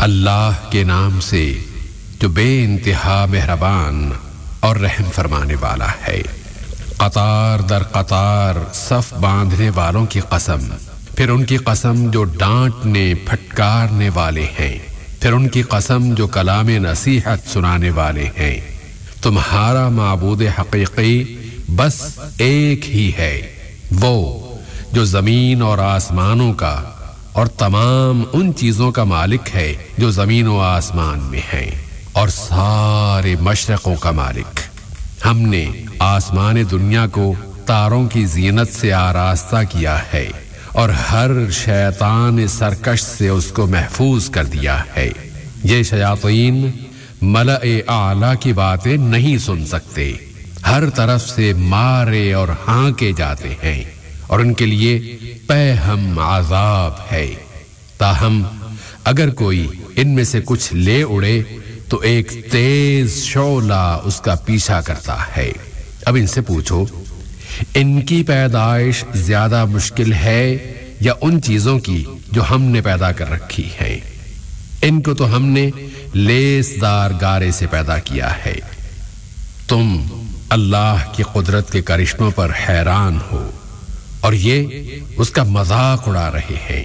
اللہ کے نام سے جو بے انتہا مہربان اور رحم فرمانے والا ہے۔ قطار در قطار صف باندھنے والوں کی قسم، پھر ان کی قسم جو ڈانٹنے پھٹکارنے والے ہیں، پھر ان کی قسم جو کلام نصیحت سنانے والے ہیں۔ تمہارا معبود حقیقی بس ایک ہی ہے، وہ جو زمین اور آسمانوں کا اور تمام ان چیزوں کا مالک ہے جو زمین و آسمان میں ہیں، اور سارے مشرقوں کا مالک۔ ہم نے آسمان دنیا کو تاروں کی زینت سے آراستہ کیا ہے اور ہر شیطان سرکش سے اس کو محفوظ کر دیا ہے۔ یہ شیاطین ملأ اعلیٰ کی باتیں نہیں سن سکتے، ہر طرف سے مارے اور ہانکے جاتے ہیں، اور ان کے لیے پیہم عذاب ہے۔ تاہم اگر کوئی ان میں سے کچھ لے اڑے تو ایک تیز شعلہ اس کا پیچھا کرتا ہے۔ اب ان سے پوچھو، ان کی پیدائش زیادہ مشکل ہے یا ان چیزوں کی جو ہم نے پیدا کر رکھی ہیں؟ ان کو تو ہم نے لیس دار گارے سے پیدا کیا ہے۔ تم اللہ کی قدرت کے کرشموں پر حیران ہو اور یہ اس کا مذاق اڑا رہے ہیں۔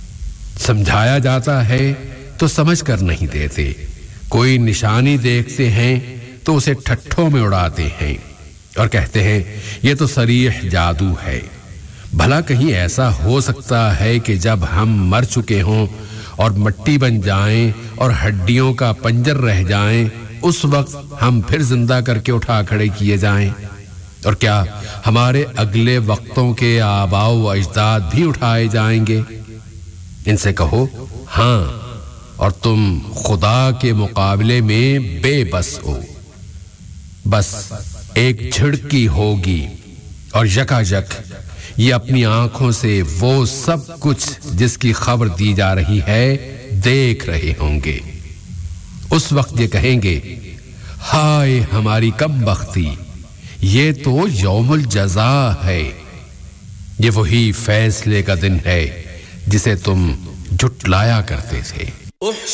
سمجھایا جاتا ہے تو سمجھ کر نہیں دیتے، کوئی نشانی دیکھتے ہیں تو اسے ٹھٹھوں میں اڑاتے ہیں اور کہتے ہیں یہ تو صریح جادو ہے۔ بھلا کہیں ایسا ہو سکتا ہے کہ جب ہم مر چکے ہوں اور مٹی بن جائیں اور ہڈیوں کا پنجر رہ جائیں، اس وقت ہم پھر زندہ کر کے اٹھا کھڑے کیے جائیں؟ اور کیا ہمارے اگلے وقتوں کے آباء و اجداد بھی اٹھائے جائیں گے؟ ان سے کہو ہاں، اور تم خدا کے مقابلے میں بے بس ہو۔ بس ایک جھڑکی ہوگی اور یکایک یہ اپنی آنکھوں سے وہ سب کچھ جس کی خبر دی جا رہی ہے دیکھ رہے ہوں گے۔ اس وقت یہ کہیں گے ہائے ہماری کم بختی، یہ تو یوم الجزا ہے، یہ وہی فیصلے کا دن ہے جسے تم جھٹلایا کرتے تھے۔